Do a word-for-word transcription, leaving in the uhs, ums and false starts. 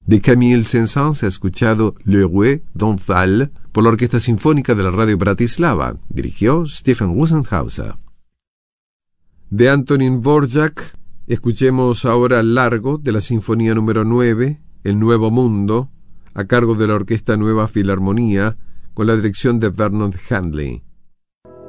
De Camille Saint-Saëns ha escuchado Le Rouet d'Enval por la Orquesta Sinfónica de la Radio Bratislava. Dirigió Stefan Rosenhauser. De Antonín Dvořák escuchemos ahora Largo de la Sinfonía número nueve, El Nuevo Mundo, a cargo de la Orquesta Nueva Filarmonía, con la dirección de Bernard Handley.